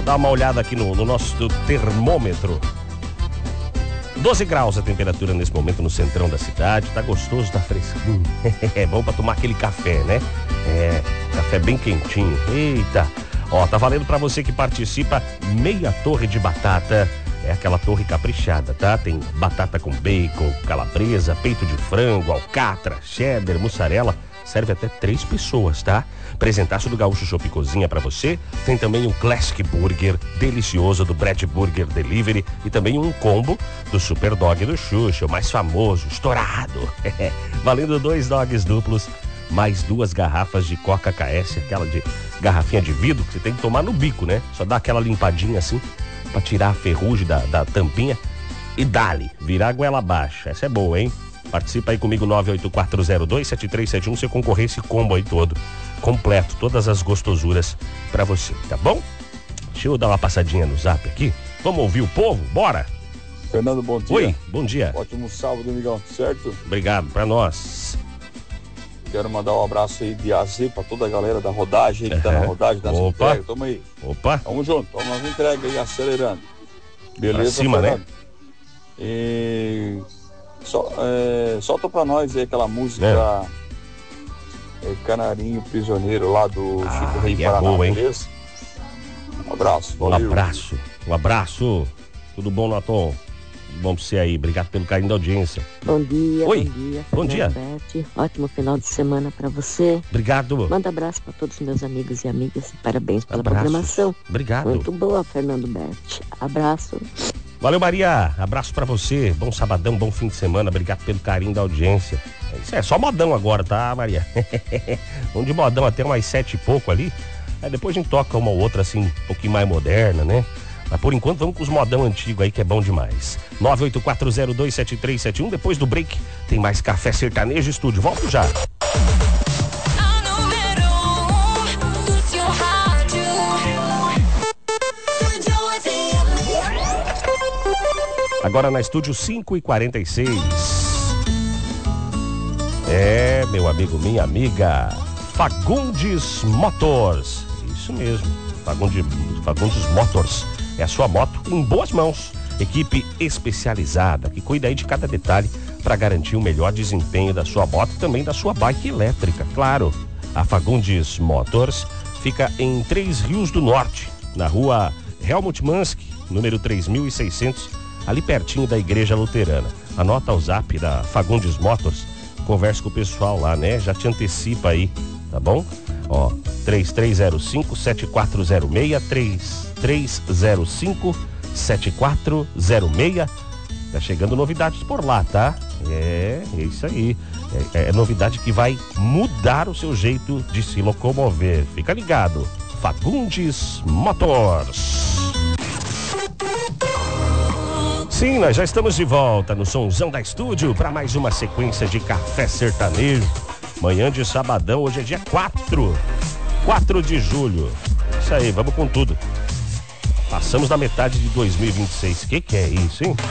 dar uma olhada aqui no nosso termômetro. 12 graus a temperatura nesse momento no centrão da cidade. Tá gostoso, tá fresquinho. É bom pra tomar aquele café, né? Café bem quentinho. Eita. Ó, tá valendo pra você que participa meia torre de batata. É aquela torre caprichada, tá? Tem batata com bacon, calabresa, peito de frango, alcatra, cheddar, mussarela. Serve até 3 pessoas, tá? Presentaço do Gaúcho Shop Cozinha pra você. Tem também um Classic Burger delicioso do Brad Burger Delivery. E também um combo do Super Dog do Xuxa, o mais famoso, estourado. Valendo 2 dogs duplos, mais 2 garrafas de Coca KS, aquela de garrafinha de vidro que você tem que tomar no bico, né? Só dá aquela limpadinha assim, pra tirar a ferrugem da tampinha. E dali, virar a goela abaixo. Essa é boa, hein? Participa aí comigo, 98402-7371, você concorrer esse combo aí todo, completo, todas as gostosuras pra você, tá bom? Deixa eu dar uma passadinha no zap aqui. Vamos ouvir o povo? Bora! Fernando, bom dia. Oi, bom dia. Ótimo sábado, amigão, certo? Obrigado, pra nós. Quero mandar um abraço aí de AZ pra toda a galera da rodagem, que tá na rodagem, das entregas. Tamo aí. Opa. Tamo junto, tamo nas entregas aí, acelerando. Beleza, pra cima, Fernando? né? E... solta pra nós aí aquela música Canarinho Prisioneiro lá do Chico Rei Paraná, beleza? Um abraço, valeu. Um abraço. Tudo bom, Natom? Tudo bom pra você aí, obrigado pelo carinho da audiência. Bom dia. Oi. Bom dia. Beth. Ótimo final de semana pra você. Obrigado. Manda abraço pra todos os meus amigos e amigas. Parabéns pela programação. Obrigado. Muito boa, Fernando Beth. Abraço. Valeu, Maria. Abraço pra você. Bom sabadão, bom fim de semana. Obrigado pelo carinho da audiência. Isso é só modão agora, tá, Maria? Vamos de modão até umas 7 e pouco ali. Aí depois a gente toca uma ou outra assim, um pouquinho mais moderna, né? Mas por enquanto vamos com os modão antigos aí, que é bom demais. 984027371. Depois do break tem mais Café Sertanejo Estúdio. Volto já. Agora na estúdio 5h46. Meu amigo, minha amiga, Fagundes Motors. Isso mesmo, Fagundes Motors. É a sua moto em boas mãos. Equipe especializada que cuida aí de cada detalhe para garantir o melhor desempenho da sua moto e também da sua bike elétrica. Claro, a Fagundes Motors fica em 3 Rios do Norte, na rua Helmut Mansky, número 3600, ali pertinho da Igreja Luterana. Anota o zap da Fagundes Motors, conversa com o pessoal lá, né? Já te antecipa aí, tá bom? Ó, 3305-7406, 3305-7406. Tá chegando novidades por lá, tá? É isso aí. É novidade que vai mudar o seu jeito de se locomover. Fica ligado. Fagundes Motors. Sim, nós já estamos de volta no Sonzão da Estúdio para mais uma sequência de Café Sertanejo. Manhã de sabadão, hoje é dia 4 de julho. Isso aí, vamos com tudo. Passamos da metade de 2026. Que é isso, hein?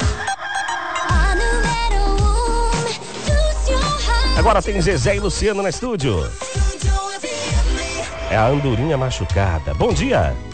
Agora tem Zezé e Luciano na estúdio. É a andorinha machucada. Bom dia.